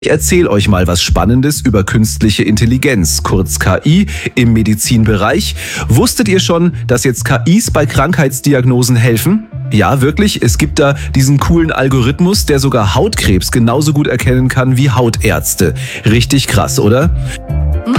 Ich erzähle euch mal was Spannendes über künstliche Intelligenz, kurz KI, im Medizinbereich. Wusstet ihr schon, dass jetzt KIs bei Krankheitsdiagnosen helfen? Ja, wirklich, es gibt da diesen coolen Algorithmus, der sogar Hautkrebs genauso gut erkennen kann wie Hautärzte. Richtig krass, oder?